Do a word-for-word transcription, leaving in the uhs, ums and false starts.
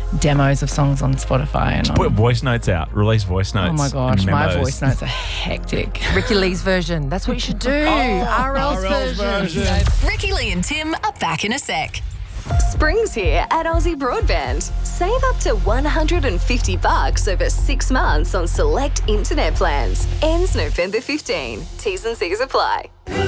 demos of songs on Spotify. And Put on, voice notes out. Release voice notes. oh my gosh, and my memos. voice notes are hectic. Ricky Lee's version. That's what you should do. R L's, R L's version. version. Ricky Lee and Tim are back in a sec. Spring's here at Aussie Broadband. Save up to one hundred fifty bucks over six months on select internet plans. Ends November fifteenth. T's and C's apply.